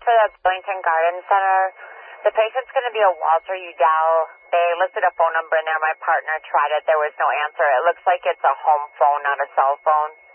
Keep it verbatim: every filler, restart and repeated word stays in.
for the Burlington Garden Center. The patient's going to be a Walter Udell. They listed a phone number in there. My partner tried it. There was no answer. It looks like it's a home phone, not a cell phone.